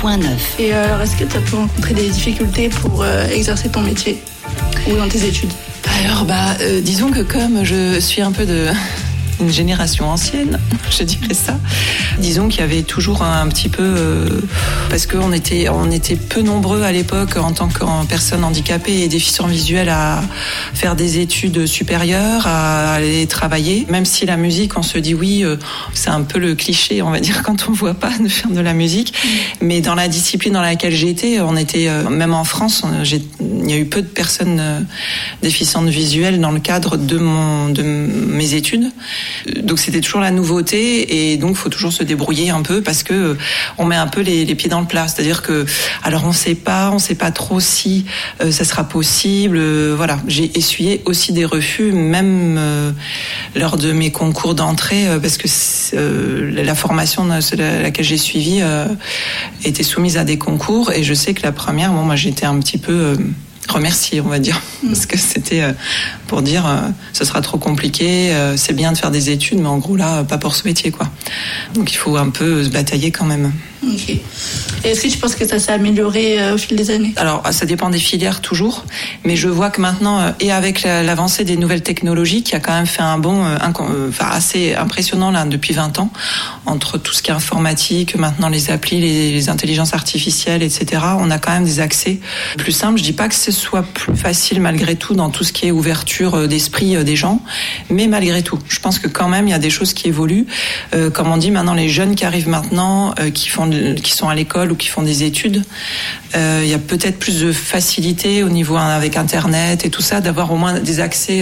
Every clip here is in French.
Et alors, est-ce que tu as pu rencontrer des difficultés pour exercer ton métier ou dans tes études? Alors, disons que comme je suis un peu une génération ancienne, je dirais ça. Disons qu'il y avait toujours un petit peu... parce qu'on était peu nombreux à l'époque en tant que personnes handicapées et déficients visuels à faire des études supérieures, à aller travailler. Même si la musique, on se dit oui, c'est un peu le cliché, on va dire, quand on voit pas de faire de la musique. Mais dans la discipline dans laquelle j'étais, on était, même en France, il y a eu peu de personnes déficientes visuelles dans le cadre de mes études. Donc c'était toujours la nouveauté et donc il faut toujours se débrouiller un peu parce que on met un peu les pieds dans le plat. C'est-à-dire que alors on sait pas trop si ça sera possible. Voilà, j'ai essuyé aussi des refus même lors de mes concours d'entrée parce que la formation laquelle j'ai suivi était soumise à des concours et je sais que la première, moi j'étais un petit peu remercier, on va dire, parce que c'était pour dire ce sera trop compliqué, c'est bien de faire des études, mais en gros là, pas pour ce métier, quoi. Donc il faut un peu se batailler quand même. Ok. Et est-ce que tu penses que ça s'est amélioré au fil des années? Alors, ça dépend des filières toujours, mais je vois que maintenant, et avec l'avancée des nouvelles technologies, qui a quand même fait un bond assez impressionnant là depuis 20 ans, entre tout ce qui est informatique, maintenant les applis, les intelligences artificielles, etc., on a quand même des accès plus simples. Je dis pas que ce soit plus facile malgré tout dans tout ce qui est ouverture d'esprit des gens, mais malgré tout, je pense que quand même il y a des choses qui évoluent. Comme on dit maintenant, les jeunes qui arrivent maintenant, qui sont à l'école ou qui font des études, il y a peut-être plus de facilité au niveau avec Internet et tout ça, d'avoir au moins des accès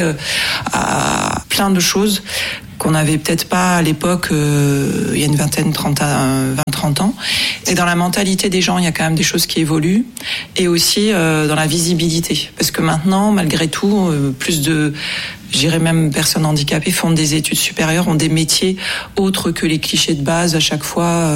à plein de choses qu'on n'avait peut-être pas à l'époque, il y a une 20-30 ans. Et dans la mentalité des gens, il y a quand même des choses qui évoluent. Et aussi dans la visibilité. Parce que maintenant, malgré tout, je dirais même personnes handicapées font des études supérieures, ont des métiers autres que les clichés de base à chaque fois,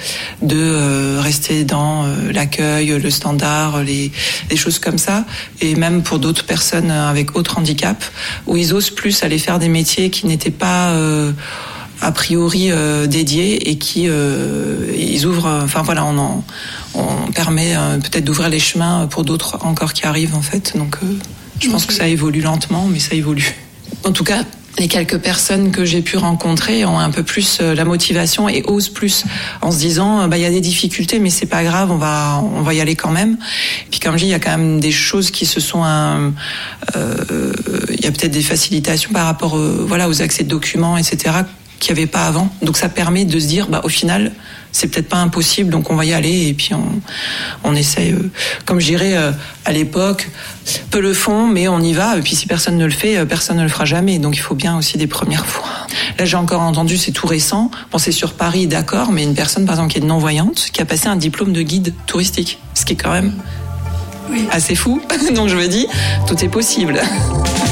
de rester dans l'accueil, le standard, les choses comme ça. Et même pour d'autres personnes avec autres handicaps, où ils osent plus aller faire des métiers qui n'étaient pas a priori dédiés et qui ils ouvrent. Enfin voilà, on permet peut-être d'ouvrir les chemins pour d'autres encore qui arrivent en fait. Donc je pense que ça évolue lentement, mais ça évolue. En tout cas, les quelques personnes que j'ai pu rencontrer ont un peu plus la motivation et osent plus en se disant il y a des difficultés mais c'est pas grave, on va y aller quand même. Puis comme je dis, il y a quand même des choses qui se sont il y a peut-être des facilitations par rapport aux accès de documents, etc., qu'il n'y avait pas avant. Donc ça permet de se dire au final c'est peut-être pas impossible, donc on va y aller et puis on essaye. Comme je dirais à l'époque, peu le font, mais on y va. Et puis si personne ne le fait, personne ne le fera jamais. Donc il faut bien aussi des premières fois. Là j'ai encore entendu, c'est tout récent. Bon, c'est sur Paris, d'accord, mais une personne par exemple qui est non-voyante, qui a passé un diplôme de guide touristique, ce qui est quand même assez fou. Donc je me dis, tout est possible.